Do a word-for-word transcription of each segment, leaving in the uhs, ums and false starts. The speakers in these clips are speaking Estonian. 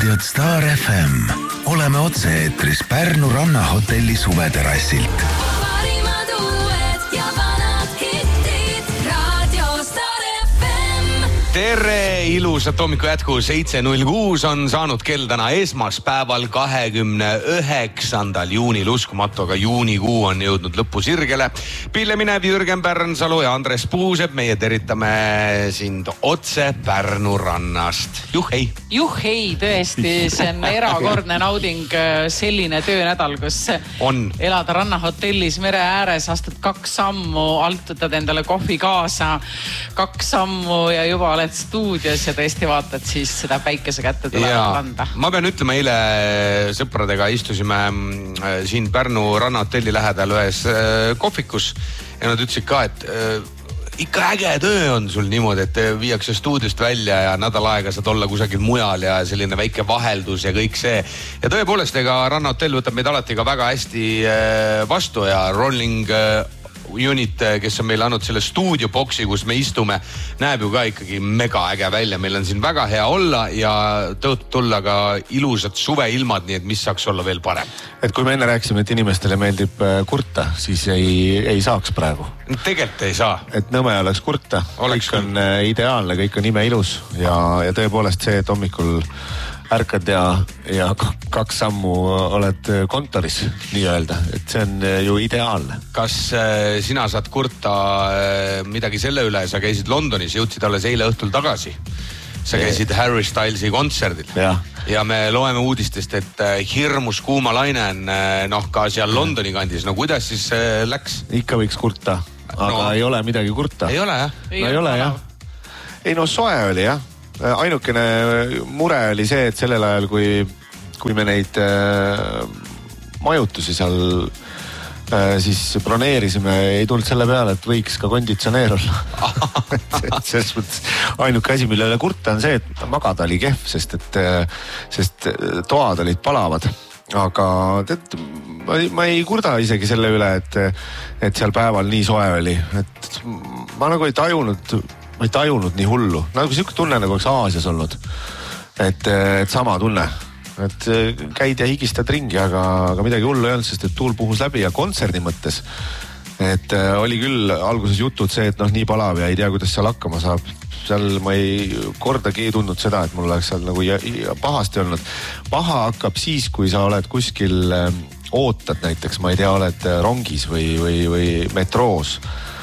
kuulad Star F M. Oleme otse-eetris Pärnu rannahotelli suveterassilt. Parimad uued ja vanad hittid. Radio Star F M. Tere, ilusat hommiku jätku. seitse null kuus on saanud kell täna esmaspäeval kahekümne üheksandal juunil. Uskumatu, aga juunikuu on jõudnud lõpusirgele. Pille minev Jürgen Pärnsalu ja Andres Puusep. Meie teritame sind otse Pärnu rannast. Juhhei! Juhhei, tõesti, see on erakordne nauding, selline töönädal, kus on. Elada rannahotellis mere ääres, astud kaks sammu, altutad endale kohvi kaasa, kaks sammu ja juba oled stuudios ja tõesti vaatad siis seda päikese kätte tulevat randa. Ma pean ütlema, eile sõpradega istusime siin Pärnu rannahotelli lähedal ühes kohvikus ja nad ütlesid ka, et ikka äge töö on sul niimoodi, et viiakse stuudiost välja ja nädal aega saad olla kusagil mujal ja selline väike vaheldus ja kõik see. Ja tõepoolest, ega rannahotell võtab meid alati ka väga hästi vastu ja Rolling Unit, kes on meile andnud selle stuudioboksi, kus me istume, näeb ju ka ikkagi mega äge välja. Meil on siin väga hea olla ja tõotab tulla ka ilusad suveilmad, nii et mis saaks olla veel parem. Et kui me enne rääkisime, et inimestele meeldib kurta, siis ei, ei saaks praegu. Tegelikult ei saa. Et nõme oleks kurta. Oleks kõik on ideaalne, kõik on ime ilus ja, ja tõepoolest see, et hommikul ärkad ja, ja kaks sammu oled kontoris nii-öelda, et see on ju ideaalne. Kas äh, sina saad kurta äh, midagi selle üle, sa käisid Londonis, jõudsid alles eile õhtul tagasi. Sa käisid Harry Stylesi kontserdil ja. ja me loeme uudistest, et äh, hirmus kuuma laine on äh, noh, ka seal Londoni kandis. No kuidas siis äh, läks? Ikka võiks kurta, aga no. Ei ole midagi kurta. Ei ole jah? No, ei ole jah. Ei no soe oli jah. Ainukene mure oli see, et sellel ajal, kui, kui me neid äh, majutusi seal äh, siis broneerisime, ei tulnud selle peale, et võiks ka konditsioneer olla. Selles mõttes ainuke asi, millele kurta on see, et magada oli kehv, sest, et, sest toad olid palavad. Aga tead, ma, ma ei kurda isegi selle üle, et, et seal päeval nii soe oli. Et ma nagu ei tajunud... ma ei tajunud nii hullu. Nagu siuke tunne, nagu oleks Aasias olnud. Et, et sama tunne. Et käid ja higistad ringi, aga, aga midagi hullu ei olnud, sest et tuul puhus läbi ja kontserdi mõttes. Et oli küll alguses jutud see, et noh, nii palav ja ei tea, kuidas seal hakkama saab. Seal ma ei kordagi ei tundnud seda, et mul oleks seal nagu pahasti olnud. Paha hakkab siis, kui sa oled kuskil ootad näiteks, ma ei tea, oled rongis või, või, või metroos.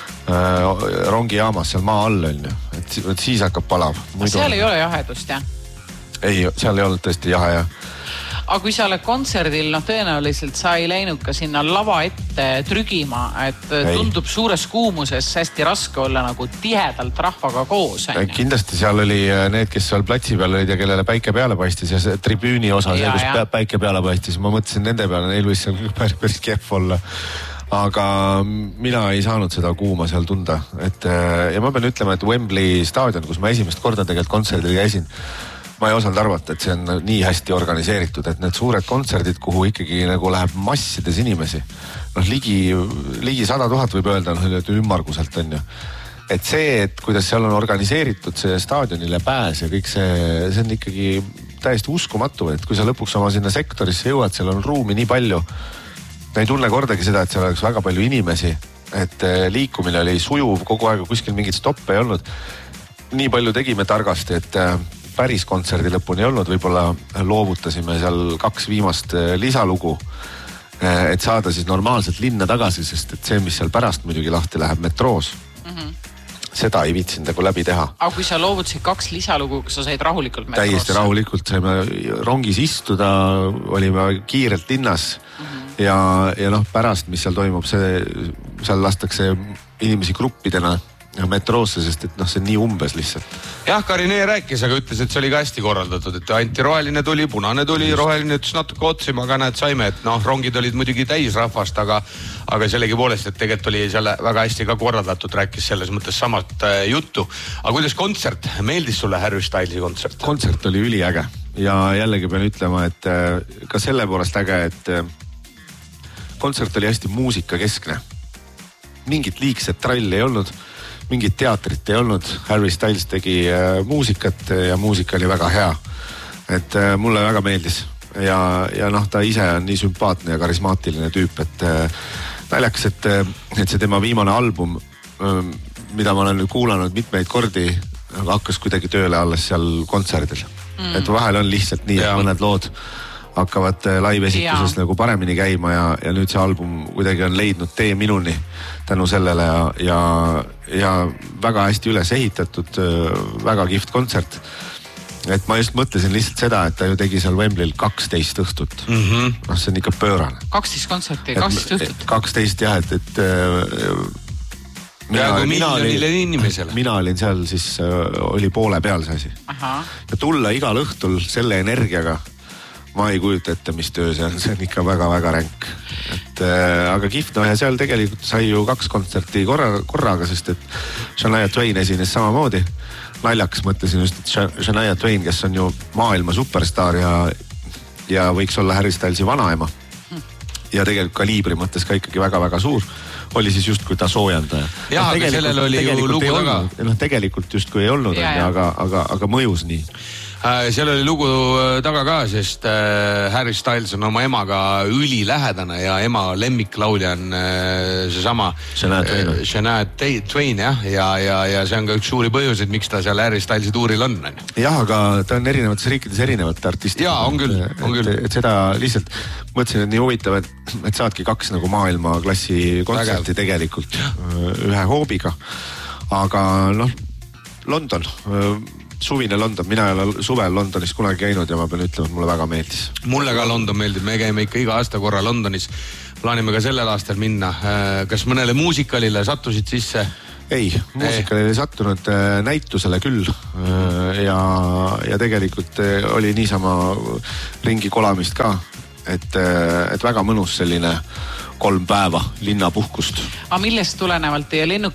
Rongijaamas seal maa all on ju, et, et siis hakkab palav. Muidu seal ei ole jahedust, jah? Ei, seal ei olnud tõesti jahe, jah. Aga kui sa oled kontserdil, noh tõenäoliselt sa ei läinud ka sinna lava ette trügima, et ei. Tundub suures kuumuses hästi raske olla nagu tihedalt rahvaga koos. Kindlasti seal oli need, kes seal platsi peal olid ja kellele päike peale paistis ja see tribüüni osa, ja, see, kus päike peale paistis. Ma mõtlesin nende peale, neil võis seal päris, päris kehv olla. Aga mina ei saanud seda kuuma seal tunda. Et, ja ma pean ütlema, et Wembley staadion, kus ma esimest korda tegelikult kontserdil käisin, ma ei osanud arvata, et see on nii hästi organiseeritud, et need suured kontserdid, kuhu ikkagi nagu läheb massides inimesi, noh ligi, ligi sada tuhat võib öelda, noh ümmarguselt on ju. Et see, et kuidas seal on organiseeritud see staadionile pääs ja kõik see, see on ikkagi täiesti uskumatu, et kui sa lõpuks oma sinna sektorisse jõuad, seal on ruumi nii palju. Ei tunne kordagi seda, et seal oleks väga palju inimesi, et liikumine oli sujuv kogu aeg, kuskil mingit stoppe ei olnud. Nii palju tegime targasti, et päris kontserdi lõpuni ei olnud, võib-olla loovutasime seal kaks viimast lisalugu, et saada siis normaalselt linna tagasi, sest et see, mis seal pärast muidugi lahti läheb metroos, mm-hmm. seda ei viitsinud nagu läbi teha. Aga kui sa loovutasid kaks lisalugu, kas sa said rahulikult metroos? Täiesti rahulikult, saime rongis istuda, olime kiirelt linnas, mm-hmm. Ja, ja noh, pärast, mis seal toimub, see, seal lastakse inimesi gruppidena metroosse, sest et noh, see on nii umbes lihtsalt. Jah, Karinee rääkis, aga ütles, et see oli ka hästi korraldatud, et anti roheline tuli, punane tuli, roheline ütles natuke otsima, aga näed, saime, et noh, rongid olid muidugi täis rahvast, aga, aga sellegi poolest, et tegelikult oli seal väga hästi ka korraldatud, rääkis selles mõttes samat juttu. Aga kuidas kontsert? Meeldis sulle Harry Stylesi kontsert? Kontsert oli üliäge ja jällegi pean ütlema, et ka selle poolest äge, et kontsert oli hästi muusikakeskne. Mingit liigset tralli ei olnud, mingit teatrit ei olnud. Harry Styles tegi muusikat ja muusika oli väga hea. et mulle väga meeldis ja, ja noh, ta ise on nii sümpaatne ja karismaatiline tüüp, et naljakas, et, et see tema viimane album, mida ma olen nüüd kuulanud mitmeid kordi, hakkas kuidagi tööle alles seal kontserdil mm.. et vahel on lihtsalt nii, et mõned lood hakkavad live-esituses nagu paremini käima ja, ja nüüd see album kuidagi on leidnud tee minuni tänu sellele ja, ja, ja väga hästi üles ehitatud, väga kihvt kontsert. Et ma just mõtlesin lihtsalt seda, et ta ju tegi seal Wembley'l kaksteist õhtut. Mm-hmm. noh, see on ikka pöörane. kaksteist kontserti, kaksteist õhtut. kaksteist jah, et, et mina, mina, olin, mina olin seal, siis oli poole peal see asi. Aha. Ja tulla igal õhtul selle energiaga, ma ei kujuta ette, mis töö see on, see on ikka väga-väga ränk. Et, äh, aga kihvt, no ja seal tegelikult sai ju kaks kontserti korra, korraga, sest et Shania Twain esines samamoodi. Naljakas mõtlesin just, et Shania Twain, kes on ju maailma superstaar ja, ja võiks olla Harry Stylesi vanaema. Ja tegelikult kaliibri mõttes ka ikkagi väga-väga suur. Oli siis just kui ta soojendaja. Jah, aga sellel oli ju lugu taga. Noh, tegelikult just kui ei olnud, ja, ja. Aga, aga, aga mõjus nii. Seal oli lugu taga ka, sest Harry Styles on oma emaga ülilähedane ja ema lemmiklaulja on seesama Shania Twain, jah, ja, ja, ja see on ka üks suuri põhjus, et miks ta seal Harry Stylesi tuuril on. Jah, aga ta on erinevates riikides erinevate artistid. Jaa, on küll, on küll. Et, et seda lihtsalt mõtlesin, et nii huvitav, et, et saadki kaks nagu maailmaklassi kontserti tegelikult ühe hoobiga. Aga noh, London, suvine London, mina ei ole suvel Londonis kunagi käinud ja ma pean ütlema, et mulle väga meeldis. Mulle ka London meeldib, me käime ikka iga aasta korra Londonis. Plaanime ka sellel aastal minna. Kas mõnele muusikalile sattusid sisse? Ei, muusikalile ei sattunud, näitusele küll. Ja, ja tegelikult oli niisama ringi kolamist ka, et, et väga mõnus selline kolm päeva linnapuhkust. Aga millest tulenevalt teie lennuk